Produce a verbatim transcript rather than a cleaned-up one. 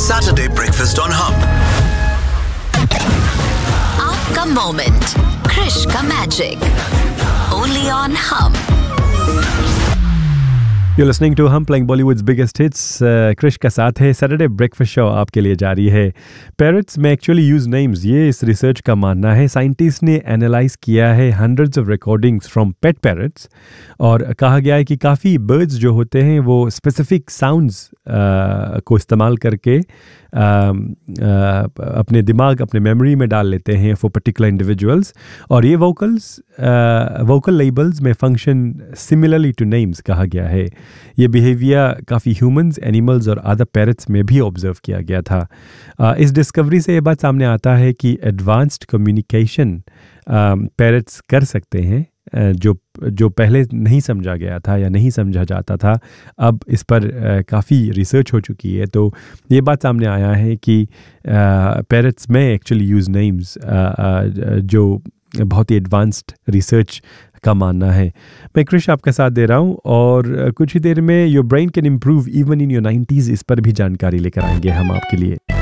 Saturday breakfast on Hum. आपका moment, Krrish का magic, only on हम। You're listening to Hum, playing Bollywood's biggest hits. uh, Krrish का साथ है। सैटरडे ब्रेकफास्ट शो आपके लिए जारी है। पैरट्स में एक्चुअली यूज नेम्स, ये इस रिसर्च का मानना है। साइंटिस्ट ने एनालाइज किया है hundreds of recordings from pet parrots और कहा गया है कि काफ़ी बर्ड्स जो होते हैं वो स्पेसिफिक साउंड्स को इस्तेमाल करके आ, आ, अपने दिमाग, अपने मेमोरी में डाल लेते हैं फॉर पर्टिकुलर इंडिविजुअल्स, और ये वोकल्स वोकल लेबल्स में फंक्शन सिमिलरली टू नेम्स कहा गया है। ये बिहेवियर काफ़ी ह्यूमंस, एनिमल्स और अदर पैरट्स में भी ऑब्जर्व किया गया था। आ, इस डिस्कवरी से ये बात सामने आता है कि एडवांस्ड कम्युनिकेशन पैरट्स कर सकते हैं, जो जो पहले नहीं समझा गया था या नहीं समझा जाता था। अब इस पर काफ़ी रिसर्च हो चुकी है, तो ये बात सामने आया है कि पैरट्स में एक्चुअली यूज़ नेम्स, जो बहुत ही एडवांस्ड रिसर्च का मानना है। मैं क्रिश आपका साथ दे रहा हूँ और कुछ ही देर में your brain can improve even in your nineties, इस पर भी जानकारी लेकर आएंगे हम आपके लिए।